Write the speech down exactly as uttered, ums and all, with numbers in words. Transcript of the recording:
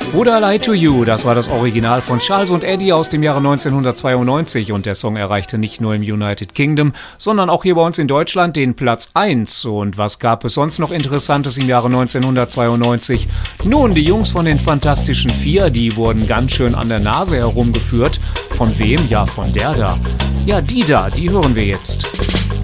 Would I Lie to You, das war das Original von Charles und Eddie aus dem Jahre neunzehnhundertzweiundneunzig und der Song erreichte nicht nur im United Kingdom, sondern auch hier bei uns in Deutschland den Platz eins. Und was gab es sonst noch Interessantes im Jahre neunzehnhundertzweiundneunzig? Nun, die Jungs von den Fantastischen Vier, die wurden ganz schön an der Nase herumgeführt. Von wem? Ja, von der da. Ja, die da, die hören wir jetzt.